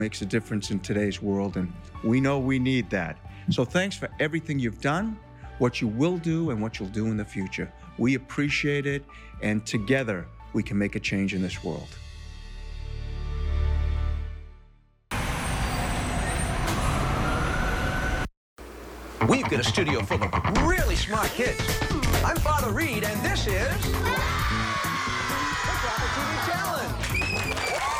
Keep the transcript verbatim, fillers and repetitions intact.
makes a difference in today's world, and we know we need that. So thanks for everything you've done, what you will do, and what you'll do in the future. We appreciate it, and together we can make a change in this world. We've got a studio full of really smart kids. I'm Father Reed, and this is the Proper T V Challenge.